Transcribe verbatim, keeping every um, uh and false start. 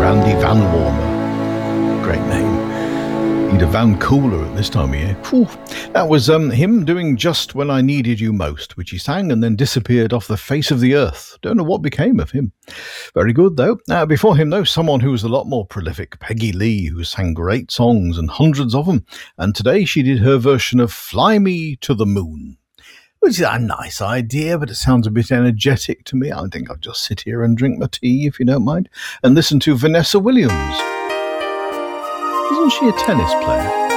Randy Van Warmer. Great name. Need a Van Cooler at this time of year. Whew. That was um, him doing Just When I Needed You Most, which he sang and then disappeared off the face of the earth. Don't know what became of him. Very good, though. Uh, before him, though, someone who was a lot more prolific, Peggy Lee, who sang great songs and hundreds of them. And today she did her version of Fly Me to the Moon, which is a nice idea, but it sounds a bit energetic to me. I think I'll just sit here and drink my tea, if you don't mind, and listen to Vanessa Williams. Isn't she a tennis player?